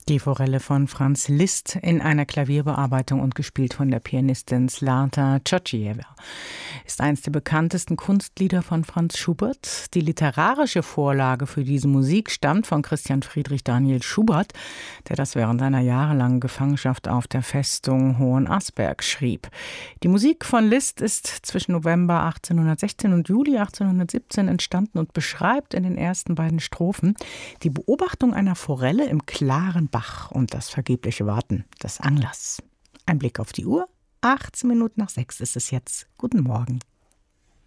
Die Forelle von Franz Liszt in einer Klavierbearbeitung und gespielt von der Pianistin Zlata Tschotschijeva. Ist eines der bekanntesten Kunstlieder von Franz Schubert. Die literarische Vorlage für diese Musik stammt von Christian Friedrich Daniel Schubert, der das während seiner jahrelangen Gefangenschaft auf der Festung Hohenasperg schrieb. Die Musik von Liszt ist zwischen November 1816 und Juli 1817 entstanden und beschreibt in den ersten beiden Strophen die Beobachtung einer Forelle im klaren Bach und das vergebliche Warten des Anglers. Ein Blick auf die Uhr. 18 Minuten nach 6 ist es jetzt. Guten Morgen.